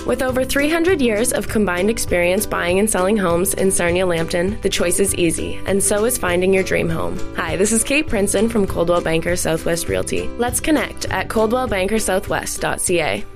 With over 300 years of combined experience buying and selling homes in Sarnia Lambton, the choice is easy, and so is finding your dream home. Hi, this is Kate Princeton from Coldwell Banker Southwest Realty. Let's connect at coldwellbankersouthwest.ca.